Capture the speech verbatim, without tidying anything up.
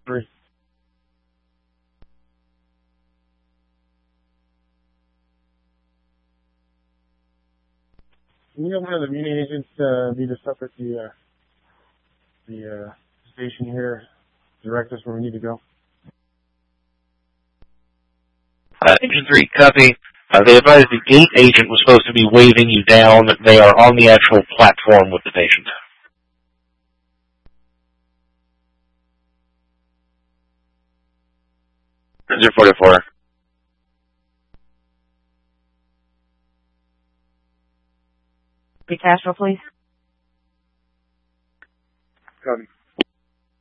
Three. Can you have one of the Muni agents uh, meet us up at the uh, the uh, station here, direct us where we need to go? Uh, Agent three, copy. Uh, they advised the gate agent was supposed to be waving you down. They are on the actual platform with the patient. zero forty-four. Be Castro, please. Copy.